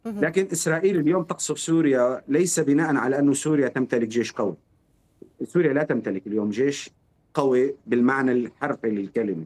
لكن إسرائيل اليوم تقصف سوريا ليس بناء على أن سوريا تمتلك جيش قوي. سوريا لا تمتلك اليوم جيش قوي بالمعنى الحرفي للكلمة.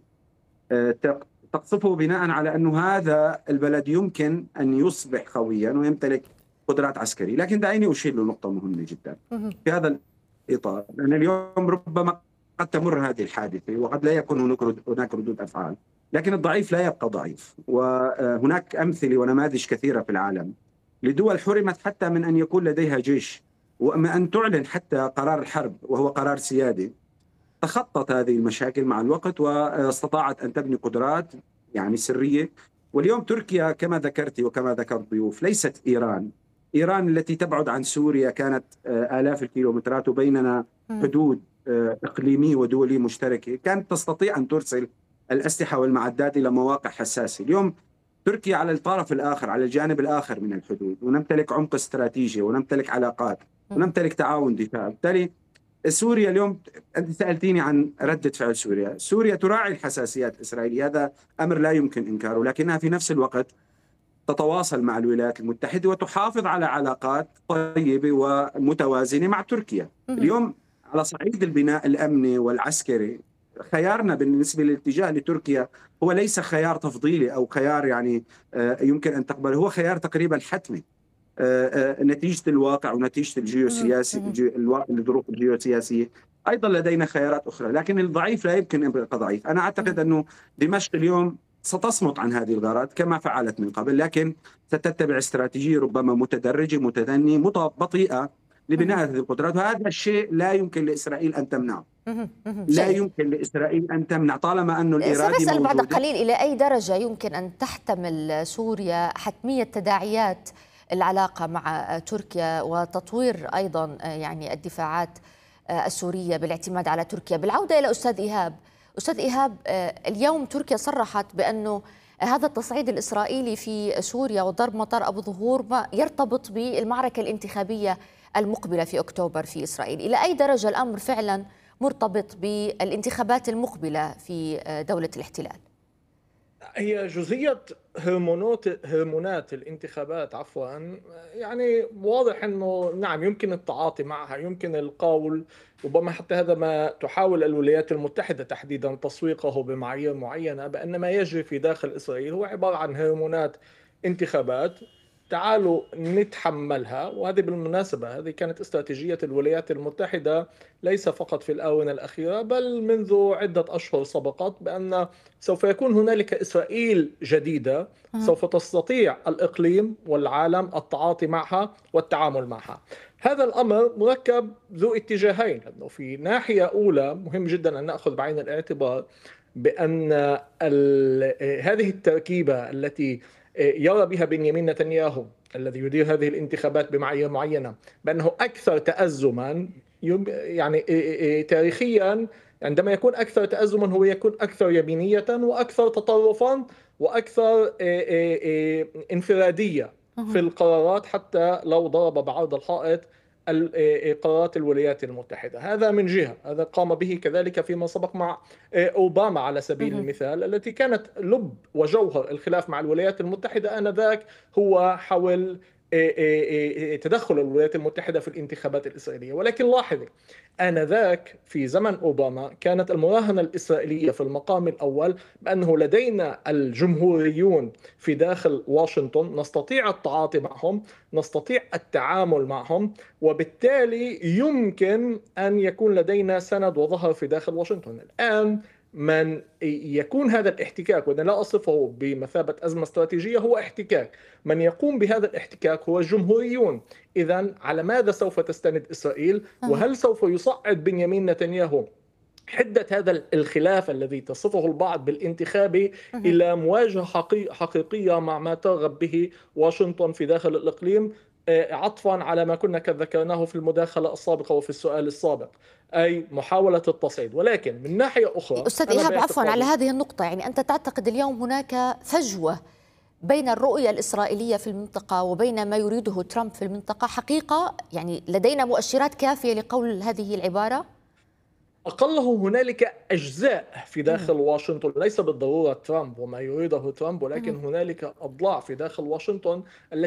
تقصفه بناء على أن هذا البلد يمكن أن يصبح قويا ويمتلك قدرات عسكرية. لكن دعيني أشير لنقطة مهمة جدا في هذا الإطار، لأن اليوم ربما قد تمر هذه الحادثة وقد لا يكون هناك ردود أفعال، لكن الضعيف لا يبقى ضعيف. وهناك أمثلة ونماذج كثيرة في العالم لدول حرمت حتى من أن يكون لديها جيش ومن أن تعلن حتى قرار الحرب وهو قرار سيادي. تخطت هذه المشاكل مع الوقت واستطاعت أن تبني قدرات يعني سرية. واليوم تركيا كما ذكرت وكما ذكر الضيوف ليست إيران التي تبعد عن سوريا كانت آلاف الكيلومترات وبيننا حدود إقليمية ودولية مشتركة، كانت تستطيع أن ترسل الأسلحة والمعدات إلى مواقع حساسة. اليوم تركيا على الطرف الآخر، على الجانب الآخر من الحدود، ونمتلك عمق استراتيجي ونمتلك علاقات ونمتلك تعاون دفاع. بالتالي سوريا اليوم، أنت سألتيني عن ردة فعل سوريا تراعي الحساسيات الإسرائيلية، هذا أمر لا يمكن إنكاره، لكنها في نفس الوقت تتواصل مع الولايات المتحدة وتحافظ على علاقات طيبة ومتوازنة مع تركيا. اليوم على صعيد البناء الأمني والعسكري خيارنا بالنسبة للاتجاه لتركيا هو ليس خيار تفضيلي أو خيار يعني يمكن أن تقبله، هو خيار تقريبا حتمي نتيجة الواقع ونتيجة الجيوسياسي الظروف الجيوسياسية. أيضا لدينا خيارات أخرى، لكن الضعيف لا يمكن أن يبقى ضعيف. أنا أعتقد أنه دمشق اليوم ستصمت عن هذه الغارات كما فعلت من قبل، لكن ستتبع استراتيجية ربما متدرجة متدنية بطيئة لبناء هذه القدرات، وهذا الشيء لا يمكن لإسرائيل أن تمنعه. لا يمكن لإسرائيل أن تمنع طالما أن الإرادة سنسأل بعد موجودة. قليل إلى أي درجة يمكن أن تحتمل سوريا حتمية تداعيات العلاقة مع تركيا وتطوير أيضا يعني الدفاعات السورية بالاعتماد على تركيا. بالعودة إلى أستاذ إيهاب، اليوم تركيا صرحت بأنه هذا التصعيد الإسرائيلي في سوريا وضرب مطار أبو ظهور ما يرتبط بالمعركة الانتخابية المقبلة في أكتوبر في إسرائيل. إلى أي درجة الأمر فعلا مرتبط بالانتخابات المقبلة في دولة الاحتلال؟ هي جزئية هرمونات الانتخابات يعني واضح أنه نعم يمكن التعاطي معها، يمكن القول، ربما حتى هذا ما تحاول الولايات المتحدة تحديدا تسويقه بمعايير معينة، بأن ما يجري في داخل إسرائيل هو عبارة عن هرمونات انتخابات، تعالوا نتحملها. وهذه بالمناسبة هذه كانت استراتيجية الولايات المتحدة ليس فقط في الآونة الأخيرة بل منذ عدة أشهر سبقت، بأن سوف يكون هنالك إسرائيل جديدة سوف تستطيع الإقليم والعالم التعاطي معها والتعامل معها. هذا الأمر مركب ذو اتجاهين، لأنه في ناحية أولى مهم جدا أن نأخذ بعين الاعتبار بأن هذه التركيبة التي يرى بها بنيامين نتنياهو الذي يدير هذه الانتخابات بمعايير معينة بأنه أكثر تأزما، يعني تاريخيا عندما يكون أكثر تأزما هو يكون أكثر يمينية وأكثر تطرفا وأكثر انفرادية في القرارات، حتى لو ضرب بعرض الحائط قرارات الولايات المتحدة. هذا من جهة، هذا قام به كذلك فيما سبق مع أوباما على سبيل المثال، التي كانت لب وجوهر الخلاف مع الولايات المتحدة آنذاك هو حول تدخل الولايات المتحدة في الانتخابات الإسرائيلية. ولكن لاحظي آنذاك في زمن أوباما كانت المراهنة الإسرائيلية في المقام الأول بأنه لدينا الجمهوريون في داخل واشنطن نستطيع التعاطي معهم، نستطيع التعامل معهم، وبالتالي يمكن أن يكون لدينا سند وظهر في داخل واشنطن. الآن من يكون هذا الاحتكاك، وأنا لا أصفه بمثابة أزمة استراتيجية، هو احتكاك، من يقوم بهذا الاحتكاك هو الجمهوريون. إذن على ماذا سوف تستند إسرائيل؟ وهل سوف يصعد بنيامين نتنياهو حدة هذا الخلاف الذي تصفه البعض بالانتخابي إلى مواجهة حقيقية مع ما ترغب به واشنطن في داخل الإقليم، عطفا على ما كنا قد ذكرناه في المداخلة السابقة وفي السؤال السابق، أي محاولة التصعيد. ولكن من ناحية أخرى أستاذ إيهاب، عفوا على هذه النقطة، يعني أنت تعتقد اليوم هناك فجوة بين الرؤية الإسرائيلية في المنطقة وبين ما يريده ترامب في المنطقة؟ حقيقة يعني لدينا مؤشرات كافية لقول هذه العبارة؟ أقله هنالك أجزاء في داخل واشنطن، ليس بالضرورة ترامب وما يريده ترامب، ولكن هنالك أضلاع في داخل واشنطن